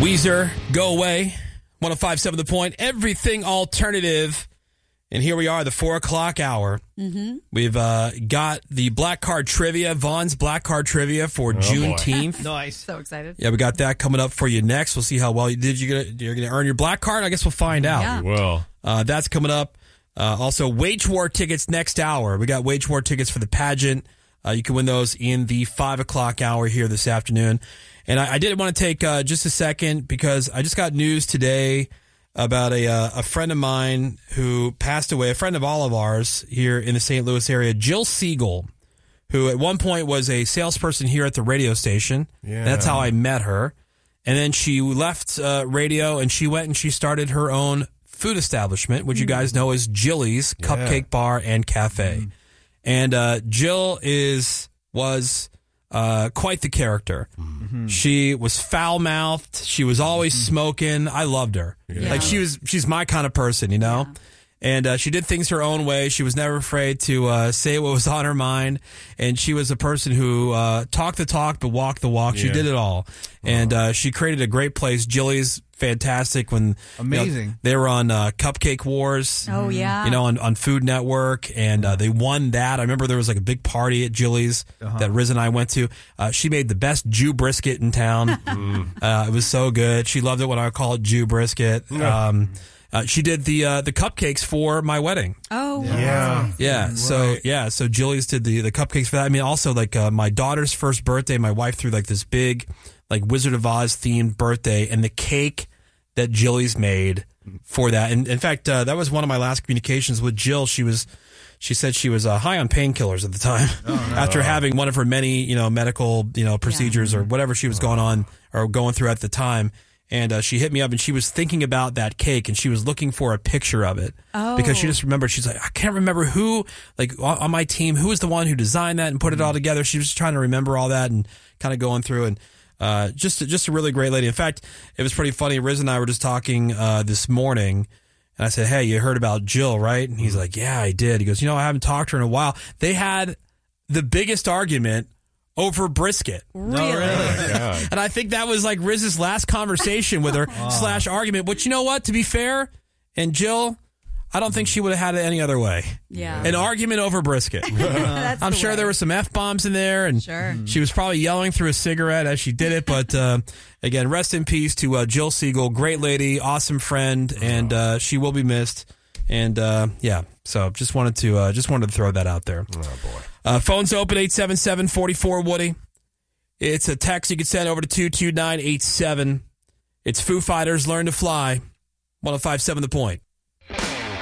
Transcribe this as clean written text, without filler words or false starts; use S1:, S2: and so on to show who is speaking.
S1: Weezer, Go Away, 105.7 The Point, everything alternative. And here we are, the 4 o'clock hour. Mm-hmm. We've got the Black Card Trivia, Vaughn's Black Card Trivia for Juneteenth.
S2: Nice.
S3: So excited.
S1: Yeah, we got that coming up for you next. We'll see how well you did. You're going to earn your Black Card? I guess we'll find out.
S3: Yeah.
S2: Well,
S1: That's coming up. Also, Wage War tickets next hour. We got Wage War tickets for the pageant. You can win those in the 5 o'clock hour here this afternoon. And I did want to take just a second because I just got news today about a friend of mine who passed away, a friend of all of ours here in the St. Louis area, Jill Siegel, who at one point was a salesperson here at the radio station.
S2: Yeah.
S1: That's how I met her. And then she left radio and she went and she started her own food establishment, which you guys know is Jilly's Cupcake Bar and Cafe. And Jill was quite the character. She was foul-mouthed. She was always smoking. I loved her.
S3: Yeah.
S1: Like she's my kind of person, you know? Yeah. And she did things her own way. She was never afraid to say what was on her mind. And she was a person who talked the talk but walked the walk. She did it all. And she created a great place. Jilly's fantastic. When
S4: amazing.
S1: They were on Cupcake Wars.
S3: Oh, yeah.
S1: You know, on Food Network. And they won that. I remember there was like a big party at Jilly's that Riz and I went to. She made the best Jew brisket in town. It was so good. She loved it when I call it Jew brisket. She did the cupcakes for my wedding.
S3: Oh,
S2: yeah.
S1: Yeah.
S4: Right.
S1: So Jilly's did the cupcakes for that. I mean, also like my daughter's first birthday, my wife threw like this big like Wizard of Oz themed birthday, and the cake that Jilly's made for that. And in fact, that was one of my last communications with Jill. She said she was high on painkillers at the time after having one of her many, medical, procedures or whatever she was going through at the time. And she hit me up and she was thinking about that cake and she was looking for a picture of it because she just remembered. She's like, I can't remember who, like on my team, who was the one who designed that and put it all together. She was just trying to remember all that and kind of going through and just a really great lady. In fact, it was pretty funny. Riz and I were just talking this morning and I said, hey, you heard about Jill, right? And he's like, yeah, I did. He goes, I haven't talked to her in a while. They had the biggest argument over brisket.
S3: Really?
S2: Oh, God.
S1: And I think that was like Riz's last conversation with her / argument. But you know what? To be fair, and Jill, I don't think she would have had it any other way.
S3: Yeah.
S1: An argument over brisket. I'm sure there were some F-bombs in there, and she was probably yelling through a cigarette as she did it. But again, rest in peace to Jill Siegel. Great lady, awesome friend, and she will be missed. And so just wanted to throw that out there.
S2: Oh, boy.
S1: Phone's open, 877-44-WOODY. It's a text you can send over to 22987. It's Foo Fighters, Learn to Fly, 105.7 The Point.